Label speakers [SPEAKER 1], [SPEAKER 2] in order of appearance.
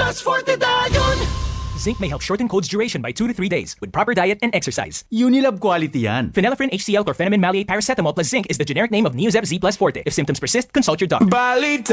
[SPEAKER 1] Plus Forte Dion!
[SPEAKER 2] Zinc may help shorten cold's duration by 2 to 3 days with proper diet and exercise.
[SPEAKER 3] Unilab quality yan.
[SPEAKER 2] Phenylephrine HCl chlorpheniramine maleate paracetamol plus zinc is the generic name of Neozeb Z Plus Forte. If symptoms persist, consult your doctor.
[SPEAKER 1] Balita!